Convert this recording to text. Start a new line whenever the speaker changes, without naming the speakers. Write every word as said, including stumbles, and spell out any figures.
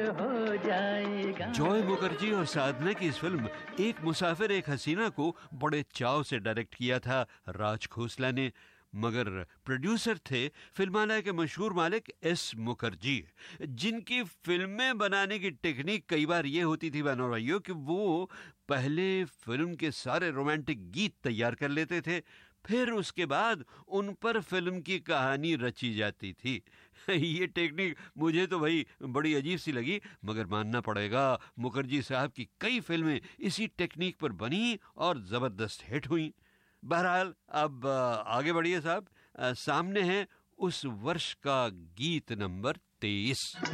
हो जाएगा।
जॉय मुखर्जी और साधना की इस फिल्म एक मुसाफिर एक हसीना को बड़े चाव से डायरेक्ट किया था राज खोसला ने, मगर प्रोड्यूसर थे फिल्मालय के मशहूर मालिक एस मुखर्जी, जिनकी फिल्में बनाने की टेक्निक कई बार ये होती थी बहनों और भाइयों कि वो पहले फिल्म के सारे रोमांटिक गीत तैयार कर लेते थे, फिर उसके बाद उन पर फिल्म की कहानी रची जाती थी। ये टेक्निक मुझे तो भाई बड़ी अजीब सी लगी, मगर मानना पड़ेगा मुखर्जी साहब की कई फिल्में इसी टेक्निक पर बनी और जबरदस्त हिट हुई। बहरहाल अब आगे बढ़िए साहब, सामने है उस वर्ष का गीत नंबर तेईस।